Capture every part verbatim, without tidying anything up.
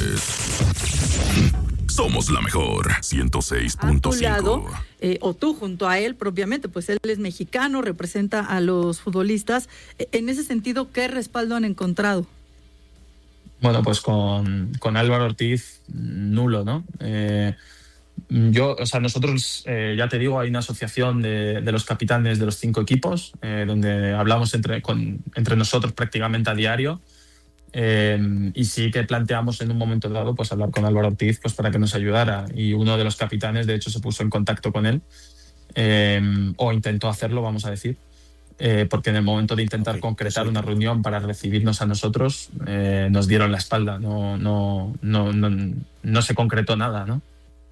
Somos la mejor, ciento seis punto cinco. A tu lado, eh, o tú junto a él propiamente, pues él es mexicano, representa a los futbolistas. En ese sentido, ¿qué respaldo han encontrado? Bueno, pues con, con Álvaro Ortiz, nulo, ¿no? Eh, yo, o sea, nosotros, eh, ya te digo, hay una asociación de, de los capitanes de los cinco equipos, eh, donde hablamos entre, con, entre nosotros prácticamente a diario. Eh, y sí que planteamos en un momento dado pues hablar con Álvaro Ortiz pues para que nos ayudara, y uno de los capitanes de hecho se puso en contacto con él, eh, o intentó hacerlo, vamos a decir, eh, porque en el momento de intentar okay, concretar sí. una reunión para recibirnos a nosotros, eh, nos dieron la espalda, no, no, no, no, no se concretó nada, ¿no?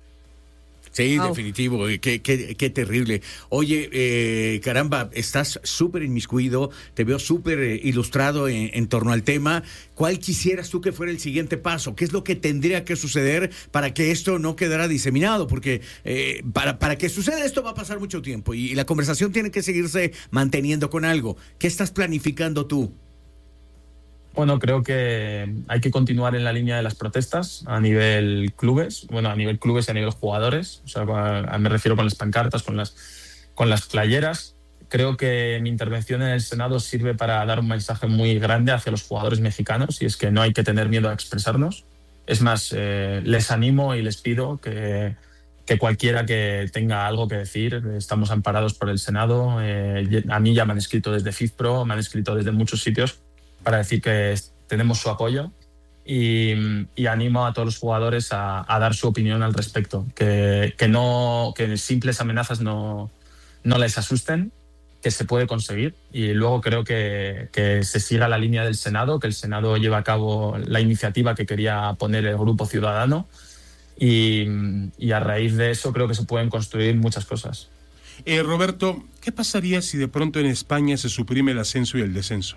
Sí, wow. Definitivo, qué, qué, qué terrible. Oye, eh, caramba, estás súper inmiscuido, te veo súper eh, ilustrado en, en torno al tema. ¿Cuál quisieras tú que fuera el siguiente paso? ¿Qué es lo que tendría que suceder para que esto no quedara diseminado? Porque eh, para, para que suceda esto va a pasar mucho tiempo y, y la conversación tiene que seguirse manteniendo con algo. ¿Qué estás planificando tú? Bueno, creo que hay que continuar en la línea de las protestas a nivel clubes, bueno, a nivel clubes y a nivel jugadores, o sea, me refiero con las pancartas, con las, con las playeras. Creo que mi intervención en el Senado sirve para dar un mensaje muy grande hacia los jugadores mexicanos, y es que no hay que tener miedo a expresarnos. Es más, eh, les animo y les pido que, que cualquiera que tenga algo que decir, estamos amparados por el Senado. Eh, a mí ya me han escrito desde FIFPro, me han escrito desde muchos sitios, para decir que tenemos su apoyo, y, y animo a todos los jugadores a, a dar su opinión al respecto, que, que, no, que simples amenazas no, no les asusten, que se puede conseguir, y luego creo que, que se siga la línea del Senado, que el Senado lleve a cabo la iniciativa que quería poner el Grupo Ciudadano, y, y a raíz de eso creo que se pueden construir muchas cosas. Eh, Roberto, ¿qué pasaría si de pronto en España se suprime el ascenso y el descenso?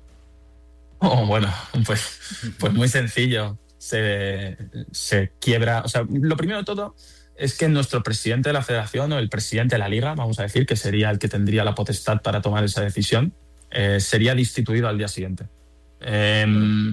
Oh, bueno, pues, pues muy sencillo. Se, se quiebra. O sea, lo primero de todo es que nuestro presidente de la federación, o el presidente de la liga, vamos a decir, que sería el que tendría la potestad para tomar esa decisión, eh, sería destituido al día siguiente. Eh,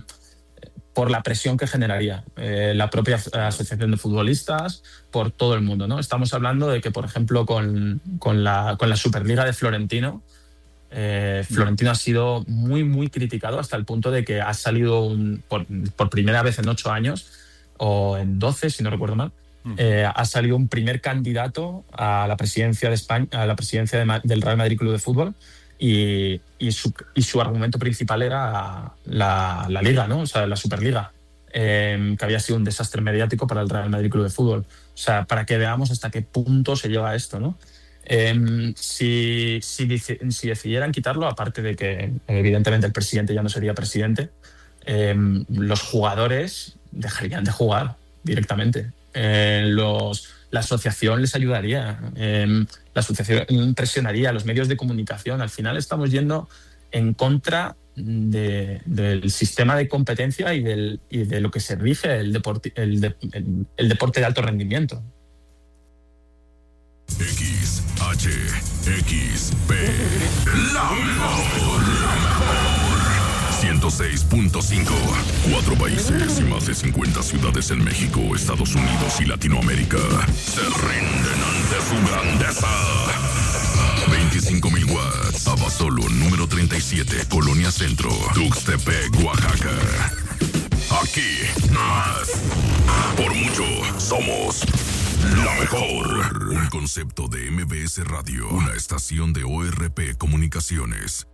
por la presión que generaría eh, la propia asociación de futbolistas, por todo el mundo, ¿no? Estamos hablando de que, por ejemplo, con, con, la, con la Superliga de Florentino, Eh, Florentino ha sido muy, muy criticado, hasta el punto de que ha salido un, por, por primera vez en ocho años, o en doce, si no recuerdo mal, eh, ha salido un primer candidato a la presidencia de España, a la presidencia de, del Real Madrid Club de Fútbol, y, y, su, y su argumento principal era la, la Liga, ¿no? O sea, la Superliga, eh, que había sido un desastre mediático para el Real Madrid Club de Fútbol. O sea, para que veamos hasta qué punto se lleva esto, ¿no? Eh, si, si, si decidieran quitarlo, aparte de que evidentemente el presidente ya no sería presidente, eh, los jugadores dejarían de jugar directamente. Eh, los, la asociación les ayudaría, eh, la asociación presionaría a los medios de comunicación. Al final estamos yendo en contra de, del sistema de competencia y, del, y de lo que se rige el deporte, el, de, el, el deporte de alto rendimiento. X, H, X, P, la mejor, la mejor. ciento seis punto cinco. Cuatro países y más de cincuenta ciudades en México, Estados Unidos y Latinoamérica se rinden ante su grandeza. veinticinco mil watts. Abasolo, número treinta y siete, Colonia Centro, Tuxtepec, Oaxaca. Aquí, más. Por mucho, somos la mejor. Un concepto de M B S Radio, una estación de O R P Comunicaciones.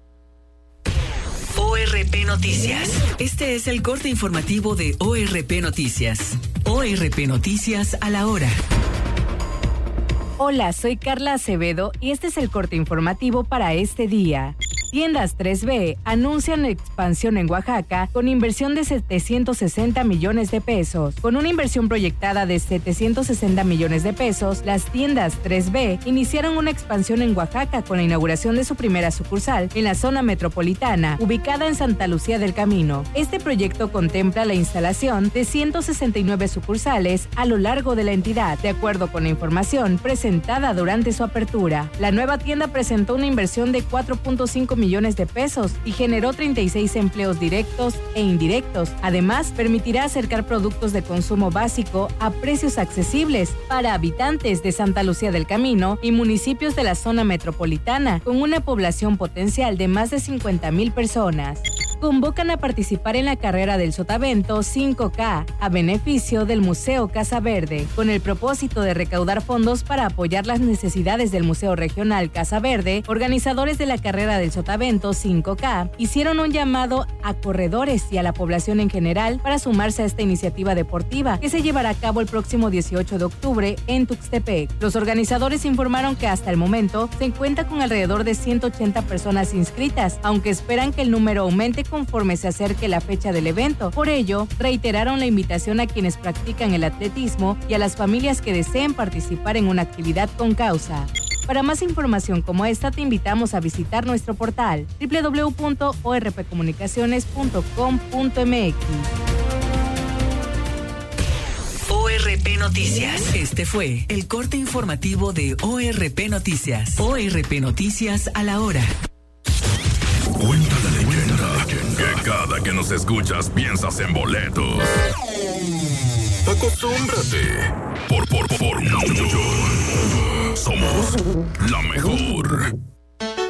O R P Noticias. Este es el corte informativo de O R P Noticias. O R P Noticias a la hora. Hola, soy Carla Acevedo y este es el corte informativo para este día. Tiendas tres B anuncian expansión en Oaxaca con inversión de setecientos sesenta millones de pesos. Con una inversión proyectada de setecientos sesenta millones de pesos, las tiendas tres B iniciaron una expansión en Oaxaca con la inauguración de su primera sucursal en la zona metropolitana, ubicada en Santa Lucía del Camino. Este proyecto contempla la instalación de ciento sesenta y nueve sucursales a lo largo de la entidad, de acuerdo con la información presentada durante su apertura. La nueva tienda presentó una inversión de cuatro punto cinco millones de pesos y generó treinta y seis empleos directos e indirectos. Además, permitirá acercar productos de consumo básico a precios accesibles para habitantes de Santa Lucía del Camino y municipios de la zona metropolitana, con una población potencial de más de cincuenta mil personas. Convocan a participar en la carrera del Sotavento cinco K a beneficio del Museo Casa Verde, con el propósito de recaudar fondos para apoyar las necesidades del Museo Regional Casa Verde. Organizadores de la carrera del Sotavento cinco K hicieron un llamado a corredores y a la población en general para sumarse a esta iniciativa deportiva que se llevará a cabo el próximo dieciocho de octubre en Tuxtepec. Los organizadores informaron que hasta el momento se cuenta con alrededor de ciento ochenta personas inscritas, aunque esperan que el número aumente conforme se acerque la fecha del evento. Por ello, reiteraron la invitación a quienes practican el atletismo y a las familias que deseen participar en una actividad con causa. Para más información como esta, te invitamos a visitar nuestro portal doble u doble u doble u punto o r p comunicaciones punto com punto m x. O R P Noticias. Este fue el corte informativo de O R P Noticias. O R P Noticias a la hora. Cuenta la leyenda que cada que nos escuchas piensas en boletos. Acostúmbrate. Por, por, por mucho. Somos la mejor.